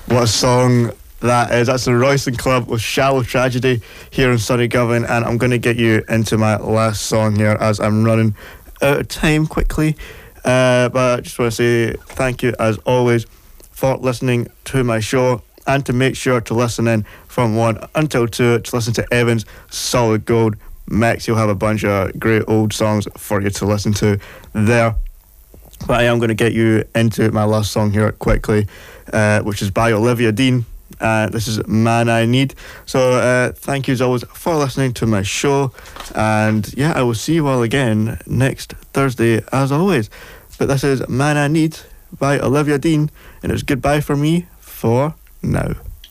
What a song that is. That's the Royston Club with Shallow Tragedy here in Sunny Govan, and I'm going to get you into my last song here as I'm running out of time quickly. But I just want to say thank you as always for listening to my show, and to make sure to listen in from 1 until 2 to listen to Evan's Solid Gold mix. He'll have a bunch of great old songs for you to listen to there. But I am going to get you into my last song here quickly, which is by Olivia Dean. This is Man I Need. So thank you as always for listening to my show, and yeah, I will see you all again next Thursday as always. But this is Man I Need by Olivia Dean, and it's goodbye for me for now.